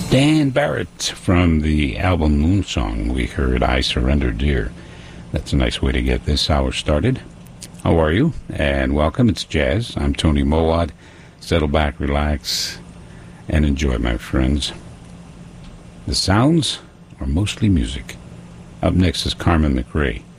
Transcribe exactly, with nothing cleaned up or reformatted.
Dan Barrett from the album Moonsong. We heard I Surrender Dear. That's a nice way to get this hour started. How are you? And welcome. It's Jazz. I'm Tony Mowat. Settle back, relax, and enjoy, my friends. The sounds are mostly music. Up next is Carmen McRae.